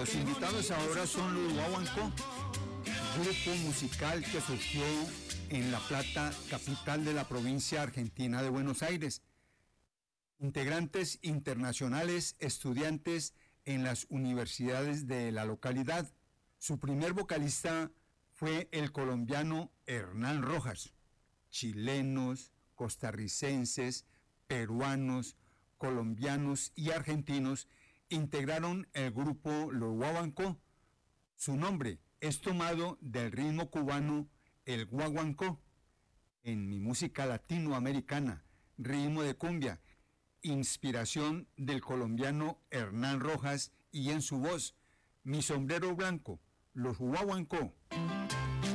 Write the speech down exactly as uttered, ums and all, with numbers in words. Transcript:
Los invitados ahora son los Guaguancó, grupo musical que surgió en La Plata, capital de la provincia argentina de Buenos Aires. Integrantes internacionales, estudiantes en las universidades de la localidad. Su primer vocalista fue el colombiano Hernán Rojas. Chilenos, costarricenses, peruanos, colombianos y argentinos integraron el grupo Los Guaguancó. Su nombre es tomado del ritmo cubano el guaguancó. En mi música latinoamericana, ritmo de cumbia, inspiración del colombiano Hernán Rojas, y en su voz, Mi Sombrero Blanco, Los Guaguancó.